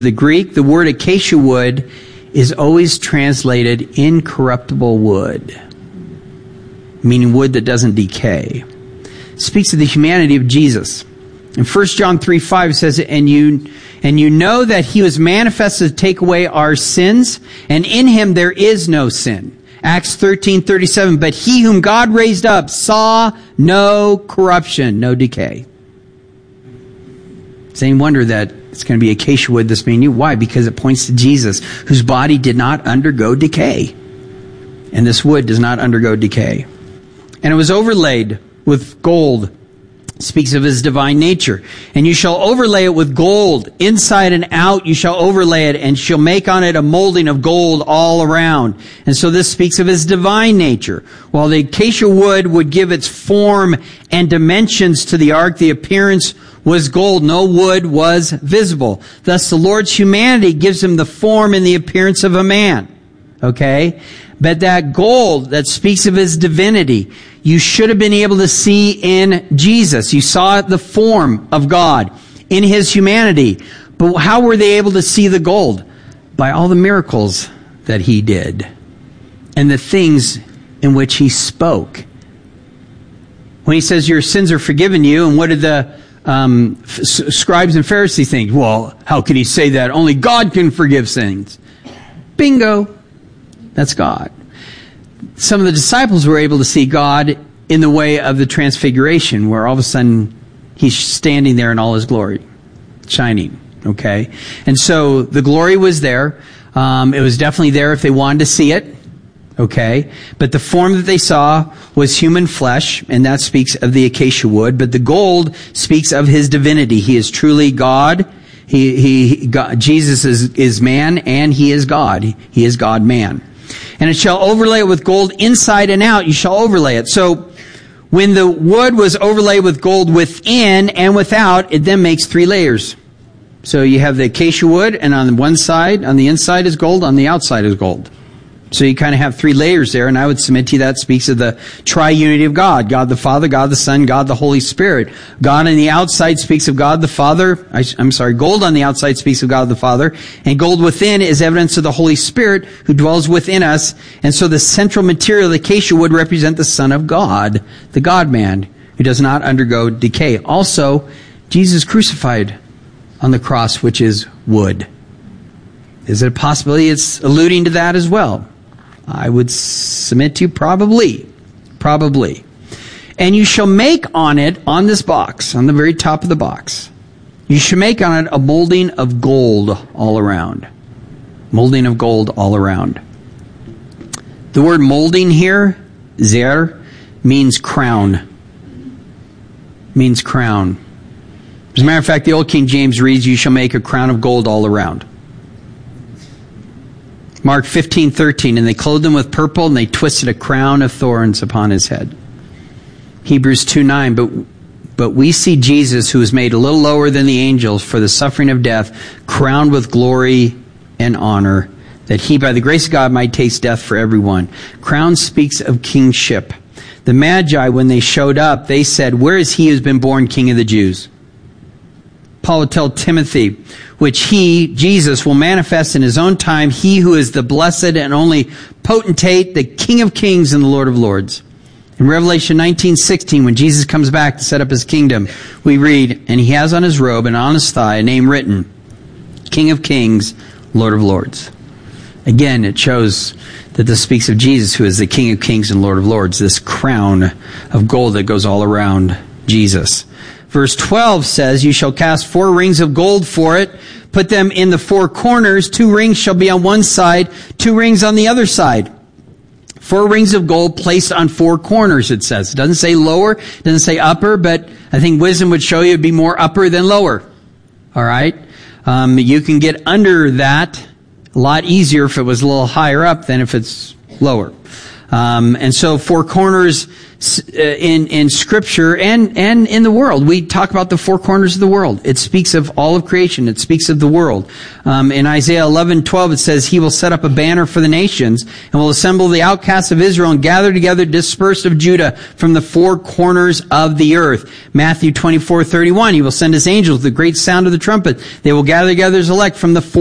The Greek, the word acacia wood is always translated incorruptible wood, meaning wood that doesn't decay. It speaks of the humanity of Jesus. In 1 John 3:5 says, and you know that he was manifested to take away our sins, and in him there is no sin. Acts 13:37, but he whom God raised up saw no corruption, no decay. It's any wonder that it's going to be acacia wood this being new. Why? Because it points to Jesus, whose body did not undergo decay. And this wood does not undergo decay. And it was overlaid with gold. Speaks of his divine nature. And you shall overlay it with gold. Inside and out you shall overlay it, and shall make on it a molding of gold all around. And so this speaks of his divine nature. While the acacia wood would give its form and dimensions to the ark, the appearance was gold. No wood was visible. Thus the Lord's humanity gives him the form and the appearance of a man. Okay? But that gold that speaks of his divinity, you should have been able to see in Jesus. You saw the form of God in his humanity. But how were they able to see the gold? By all the miracles that he did and the things in which he spoke. When he says your sins are forgiven you, and what did the scribes and Pharisees think? Well, how can he say that? Only God can forgive sins. Bingo. That's God. Some of the disciples were able to see God in the way of the transfiguration, where all of a sudden he's standing there in all his glory, shining. Okay? And so the glory was there. It was definitely there if they wanted to see it. Okay? But the form that they saw was human flesh, and that speaks of the acacia wood. But the gold speaks of his divinity. He is truly God. Jesus is man, and he is God. He is God-man. And it shall overlay it with gold inside and out. You shall overlay it. So when the wood was overlaid with gold within and without, it then makes 3 layers. So you have the acacia wood, and on one side, on the inside is gold, on the outside is gold. So you kind of have 3 layers there, and I would submit to you that speaks of the triunity of God. God the Father, God the Son, God the Holy Spirit. God on the outside speaks of God the Father. Gold on the outside speaks of God the Father. And gold within is evidence of the Holy Spirit who dwells within us. And so the central material of the acacia would represent the Son of God, the God-man, who does not undergo decay. Also, Jesus crucified on the cross, which is wood. Is it a possibility it's alluding to that as well? I would submit to you probably. Probably. And you shall make on it, on this box, on the very top of the box, you shall make on it a molding of gold all around. Molding of gold all around. The word molding here, zer, means crown. Means crown. As a matter of fact, the Old King James reads, you shall make a crown of gold all around. Mark 15:13, and they clothed him with purple, and they twisted a crown of thorns upon his head. Hebrews 2:9, but we see Jesus, who was made a little lower than the angels for the suffering of death, crowned with glory and honor, that he, by the grace of God, might taste death for everyone. Crown speaks of kingship. The Magi, when they showed up, they said, where is he who's been born King of the Jews? Paul would tell Timothy, which he, Jesus, will manifest in his own time, he who is the blessed and only potentate, the King of kings and the Lord of lords. In Revelation 19:16, when Jesus comes back to set up his kingdom, we read, and he has on his robe and on his thigh a name written, King of kings, Lord of lords. Again, it shows that this speaks of Jesus, who is the King of kings and Lord of lords, this crown of gold that goes all around Jesus. Verse 12 says, you shall cast 4 rings of gold for it, put them in the 4 corners, 2 rings shall be on one side, 2 rings on the other side. 4 rings of gold placed on 4 corners, it says. It doesn't say lower, it doesn't say upper, but I think wisdom would show you it'd be more upper than lower. Alright? You can get under that a lot easier if it was a little higher up than if it's lower. And so four corners in Scripture and in the world. We talk about the four corners of the world. It speaks of all of creation. It speaks of the world. In Isaiah 11:12 it says, He will set up a banner for the nations and will assemble the outcasts of Israel and gather together dispersed of Judah from the four corners of the earth. Matthew 24:31, He will send His angels with the great sound of the trumpet. They will gather together His elect from the four